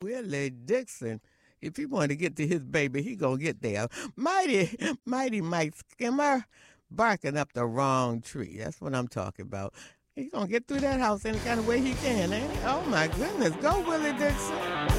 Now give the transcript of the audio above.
Willie Dixon, if he want to get to his baby, he gonna get there. Mighty Mike Skimmer barking up the wrong tree. That's what I'm talking about. He's gonna get through that house any kind of way he can, ain't he? Oh my goodness. Go, Willie Dixon.